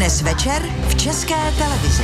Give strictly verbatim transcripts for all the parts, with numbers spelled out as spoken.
Dnes večer v České televizi.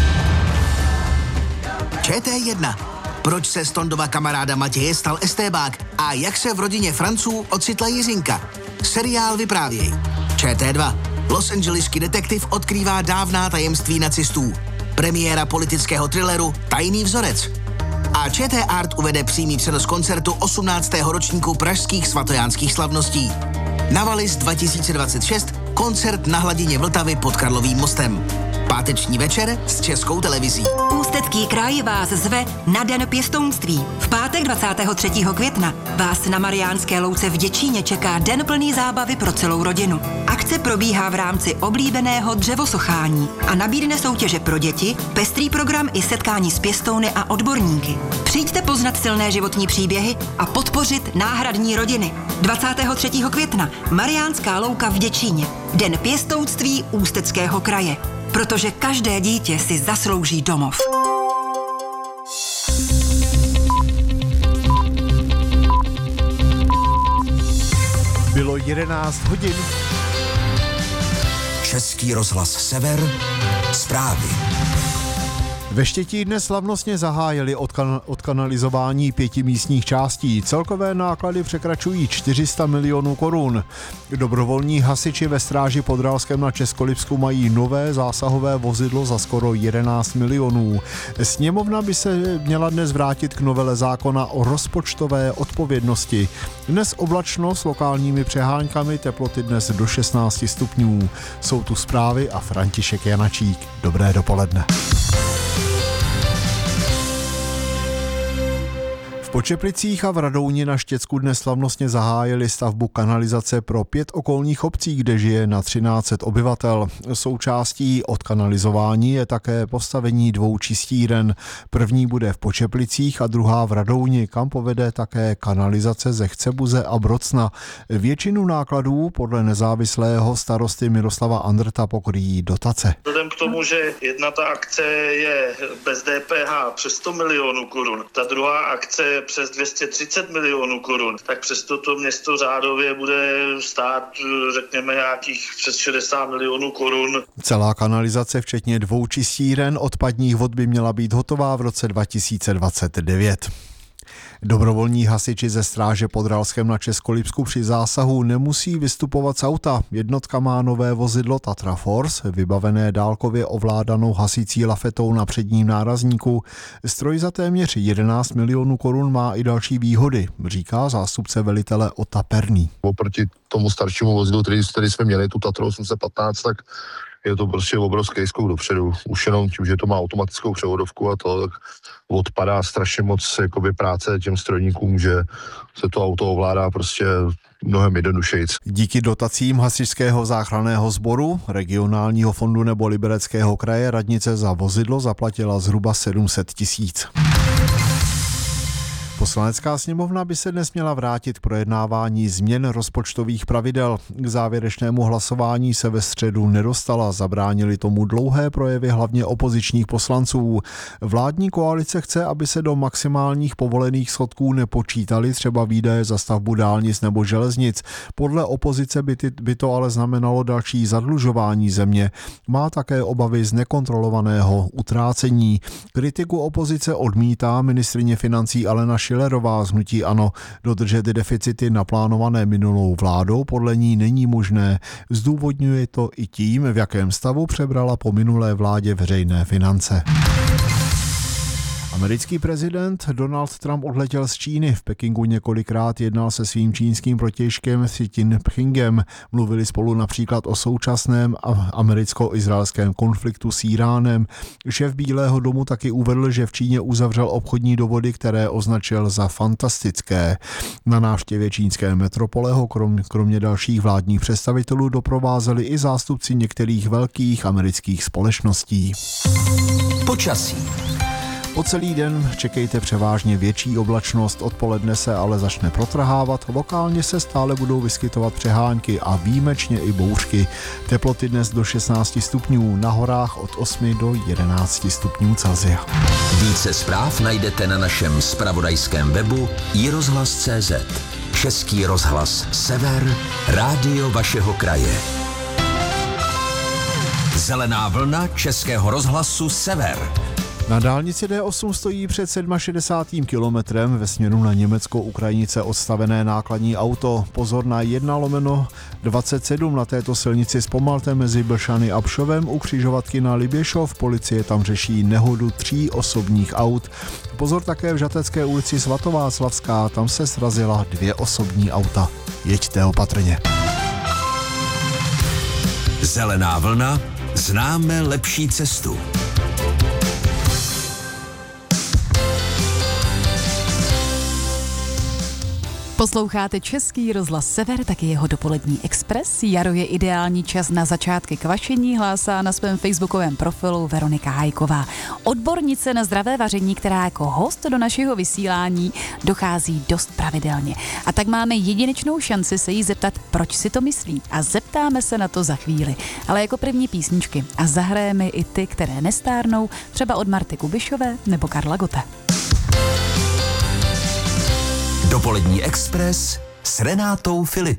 Č T jedna. Proč se z Tondova kamaráda Matěje stal estébák a jak se v rodině Franců ocitla Jiřinka? Seriál vyprávěj. Č T dva. Los Angeleský detektiv odkrývá dávná tajemství nacistů. Premiéra politického thrilleru Tajný vzorec. A Č T Art uvede přímý přenos koncertu osmnáctého ročníku pražských svatojánských slavností. Navalis dva tisíce dvacet šest, koncert na hladině Vltavy pod Karlovým mostem. Páteční večer s Českou televizí. Ústecký kraj vás zve na Den pěstounství. V pátek dvacátého třetího května vás na Mariánské louce v Děčíně čeká den plný zábavy pro celou rodinu. Akce probíhá v rámci oblíbeného dřevosochání a nabídne soutěže pro děti, pestrý program i setkání s pěstouny a odborníky. Přijďte poznat silné životní příběhy a podpořit náhradní rodiny. dvacátého třetího května Mariánská louka v Děčíně. Den pěstounství Ústeckého kraje. Protože každé dítě si zaslouží domov. Bylo jedenáct hodin. Český rozhlas Sever. Zprávy. Ve Štětí dnes slavnostně zahájili odkan- odkanalizování pěti místních částí. Celkové náklady překračují čtyři sta milionů korun. Dobrovolní hasiči ve Stráži pod Ralskem na Českolipsku mají nové zásahové vozidlo za skoro jedenáct milionů. Sněmovna by se měla dnes vrátit k novele zákona o rozpočtové odpovědnosti. Dnes oblačno s lokálními přeháňkami, teploty dnes do šestnáct stupňů. Jsou tu zprávy a František Janačík. Dobré dopoledne. V Počeplicích a v Radouni na Štěcku dnes slavnostně zahájili stavbu kanalizace pro pět okolních obcí, kde žije na třináct set obyvatel. Součástí odkanalizování je také postavení dvou čistíren. První bude v Počeplicích a druhá v Radouni, kam povede také kanalizace ze Chcebuze a Brocna. Většinu nákladů podle nezávislého starosty Miroslava Andrta pokryjí dotace. Vzhledem k tomu, že jedna ta akce je bez D P H přes sto milionů korun, ta druhá akce přes dvě stě třicet milionů korun, tak přesto to město řádově bude stát, řekněme, nějakých přes šedesát milionů korun. Celá kanalizace, včetně dvou čistíren odpadních vod, by měla být hotová v roce dva tisíce dvacet devět. Dobrovolní hasiči ze Stráže pod Ralskem na Českolipsku při zásahu nemusí vystupovat z auta. Jednotka má nové vozidlo Tatra Force, vybavené dálkově ovládanou hasící lafetou na předním nárazníku. Stroj za téměř jedenáct milionů korun má i další výhody, říká zástupce velitele Ota Perný. Oproti tomu staršímu vozidlu, který, který jsme měli, tu Tatru osm set patnáct, tak je to prostě obrovský skok dopředu. Už jenom tím, že to má automatickou převodovku a to, tak odpadá strašně moc jakoby, práce těm strojníkům, že se to auto ovládá prostě mnohem jednodušejc. Díky dotacím Hasičského záchranného sboru, regionálního fondu nebo Libereckého kraje radnice za vozidlo zaplatila zhruba sedm set tisíc. Poslanecká sněmovna by se dnes měla vrátit k projednávání změn rozpočtových pravidel. K závěrečnému hlasování se ve středu nedostala, zabránili tomu dlouhé projevy hlavně opozičních poslanců. Vládní koalice chce, aby se do maximálních povolených schodků nepočítali třeba výdaje za stavbu dálnic nebo železnic. Podle opozice by, ty, by to ale znamenalo další zadlužování země. Má také obavy z nekontrolovaného utrácení. Kritiku opozice odmítá ministryně financí Alena Schillerová z hnutí ANO. Dodržet deficity naplánované minulou vládou podle ní není možné. Zdůvodňuje to i tím, v jakém stavu přebrala po minulé vládě veřejné finance. Americký prezident Donald Trump odletěl z Číny. V Pekingu několikrát jednal se svým čínským protějškem Xi Jinpingem. Mluvili spolu například o současném americko-izraelském konfliktu s Íránem. Šéf Bílého domu taky uvedl, že v Číně uzavřel obchodní dohody, které označil za fantastické. Na návštěvě čínské metropole ho krom, kromě dalších vládních představitelů doprovázeli i zástupci některých velkých amerických společností. Počasí. Po celý den čekejte převážně větší oblačnost, odpoledne se ale začne protrhávat, lokálně se stále budou vyskytovat přehánky a výjimečně i bouřky. Teploty dnes do šestnáct stupňů, na horách od osm do jedenáct stupňů Celsia. Více zpráv najdete na našem zpravodajském webu i rozhlas tečka cé zet. Český rozhlas Sever, rádio vašeho kraje. Zelená vlna Českého rozhlasu Sever. Na dálnici D osm stojí před šedesátým sedmým kilometrem ve směru na Německo-Ukrajinice odstavené nákladní auto. Pozor na jedna lomeno dvacet sedm na této silnici zpomalte mezi Blšany a Pšovem u křižovatky na Liběšov. Policie tam řeší nehodu tří osobních aut. Pozor také v Žatecké ulici Svatováclavská, tam se srazila dvě osobní auta. Jeďte opatrně. Zelená vlna, známe lepší cestu. Posloucháte Český rozhlas Sever, taky jeho dopolední Express. Jaro je ideální čas na začátky kvašení, hlásá na svém facebookovém profilu Veronika Hajková. Odbornice na zdravé vaření, která jako host do našeho vysílání dochází dost pravidelně. A tak máme jedinečnou šanci se jí zeptat, proč si to myslí. A zeptáme se na to za chvíli. Ale jako první písničky. A zahrajeme i ty, které nestárnou, třeba od Marty Kubišové nebo Karla Gotte. Dopolední Express s Renátou Filip.